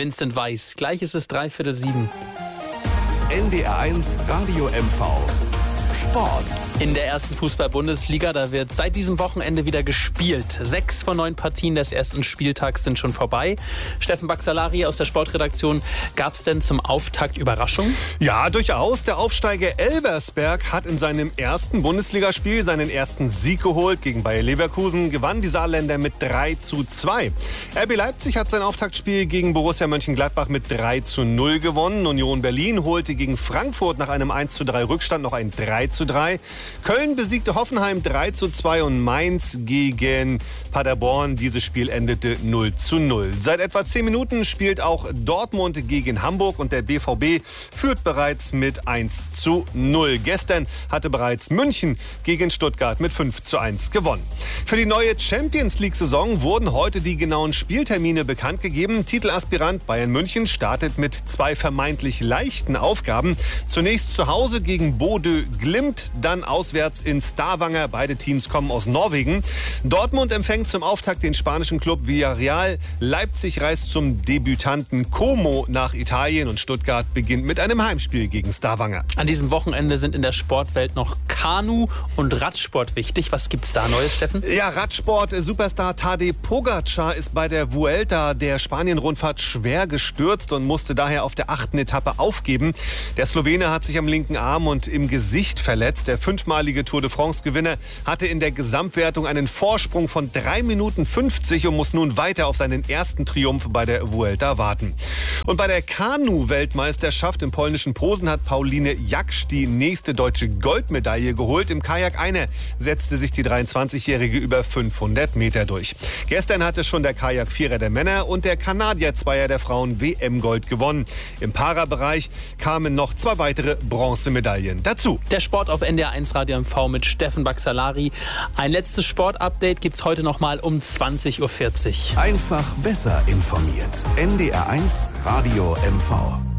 Vincent Weiss. Gleich ist es 6:45. NDR1 Radio MV. Sport. In der ersten Fußball-Bundesliga, da wird seit diesem Wochenende wieder gespielt. 6 von 9 Partien des ersten Spieltags sind schon vorbei. Steffen Baxalari aus der Sportredaktion, gab es denn zum Auftakt Überraschungen? Ja, durchaus. Der Aufsteiger Elversberg hat in seinem ersten Bundesligaspiel seinen ersten Sieg geholt. Gegen Bayer Leverkusen gewannen die Saarländer mit 3:2. RB Leipzig hat sein Auftaktspiel gegen Borussia Mönchengladbach mit 3:0 gewonnen. Union Berlin holte gegen Frankfurt nach einem 1:3 Rückstand noch ein 3:3. Köln besiegte Hoffenheim 3:2 und Mainz gegen Paderborn. Dieses Spiel endete 0:0. Seit etwa 10 Minuten spielt auch Dortmund gegen Hamburg und der BVB führt bereits mit 1:0. Gestern hatte bereits München gegen Stuttgart mit 5:1 gewonnen. Für die neue Champions-League-Saison wurden heute die genauen Spieltermine bekannt gegeben. Titelaspirant Bayern München startet mit 2 vermeintlich leichten Aufgaben. Zunächst zu Hause gegen Bodø Glimt, dann auswärts in Stavanger. Beide Teams kommen aus Norwegen. Dortmund empfängt zum Auftakt den spanischen Club Villarreal. Leipzig reist zum Debütanten Como nach Italien und Stuttgart beginnt mit einem Heimspiel gegen Stavanger. An diesem Wochenende sind in der Sportwelt noch Kanu- und Radsport wichtig. Was gibt's da Neues, Steffen? Ja, Radsport-Superstar Tadej Pogačar ist bei der Vuelta der Spanien-Rundfahrt schwer gestürzt und musste daher auf der 8. Etappe aufgeben. Der Slowene hat sich am linken Arm und im Gesicht verletzt. Der 5-malige Tour de France-Gewinner hatte in der Gesamtwertung einen Vorsprung von 3:50 und muss nun weiter auf seinen ersten Triumph bei der Vuelta warten. Und bei der Kanu-Weltmeisterschaft im polnischen Posen hat Pauline Jaksch die nächste deutsche Goldmedaille geholt. Im Kajak Einer setzte sich die 23-Jährige über 500 Meter durch. Gestern hatte schon der Kajak-Vierer der Männer und der Kanadier-Zweier der Frauen WM-Gold gewonnen. Im Para-Bereich kamen noch 2 weitere Bronzemedaillen dazu. Der Sport auf NDR1 Radio MV mit Steffen Baxalari. Ein letztes Sportupdate gibt's heute nochmal um 20:40 Uhr. Einfach besser informiert. NDR1 Radio MV.